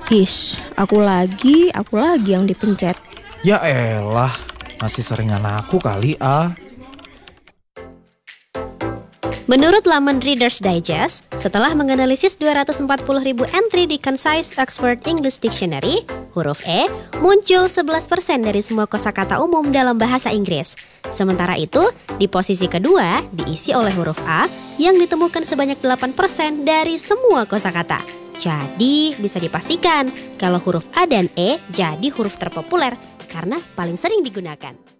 Aku lagi yang dipencet. Ya elah, masih seringan aku kali ah. Menurut laman Reader's Digest, setelah menganalisis 240.000 entry di Concise Oxford English Dictionary, huruf E muncul 11% dari semua kosakata umum dalam bahasa Inggris. Sementara itu, di posisi kedua diisi oleh huruf A yang ditemukan sebanyak 8% dari semua kosakata. Jadi, bisa dipastikan kalau huruf A dan E jadi huruf terpopuler karena paling sering digunakan.